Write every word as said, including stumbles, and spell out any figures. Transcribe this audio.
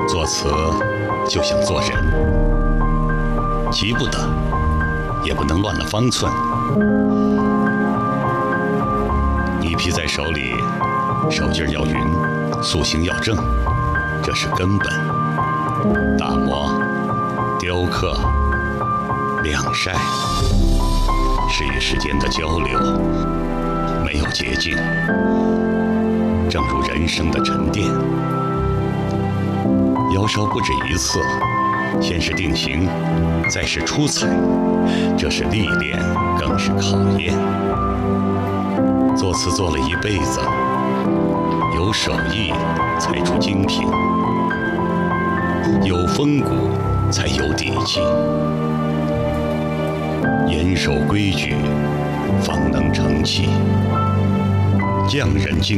作词就像做人，急不得，也不能乱了方寸。泥皮在手里，手劲儿要匀，塑形要正，这是根本。打磨、雕刻、晾晒，是与时间的交流，没有捷径。正如人生的沉淀，窑烧不止一次，先是定型，再是出彩，这是历练，更是考验。作词做了一辈子，有手艺才出精品，有风骨才有底气，严守规矩，方能成器。匠人精